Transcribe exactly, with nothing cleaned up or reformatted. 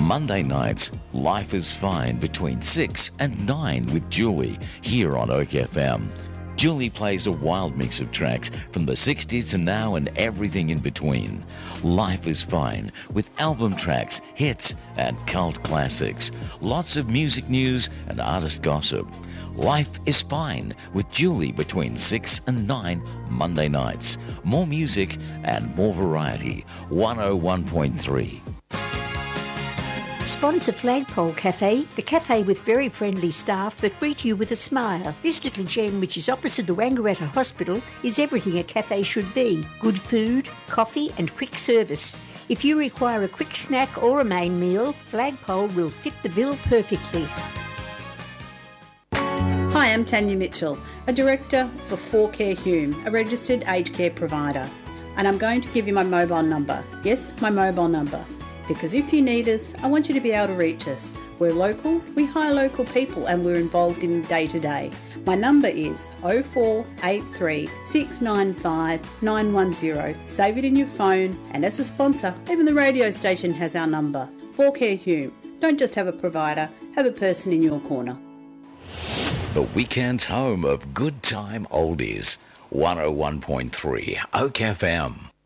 Monday nights, Life is Fine between six and nine with Julie here on Oak F M. Julie plays a wild mix of tracks from the sixties to now and everything in between. Life is Fine with album tracks, hits and cult classics. Lots of music news and artist gossip. Life is Fine with Julie between six and nine Monday nights. More music and more variety. one oh one point three. Sponsor Flagpole Cafe, the cafe with very friendly staff that greet you with a smile. This little gem, which is opposite the Wangaratta Hospital, is everything a cafe should be. Good food, coffee and quick service. If you require a quick snack or a main meal, Flagpole will fit the bill perfectly. Hi, I'm Tanya Mitchell, a director for four Care Hume, a registered aged care provider. And I'm going to give you my mobile number. Yes, my mobile number. Because if you need us, I want you to be able to reach us. We're local, we hire local people and we're involved in day-to-day. My number is oh four eight three, six nine five, nine one zero. Save it in your phone, and as a sponsor, even the radio station has our number. four Care Hume. Don't just have a provider, have a person in your corner. The weekend's home of good time oldies. one oh one point three Oak F M.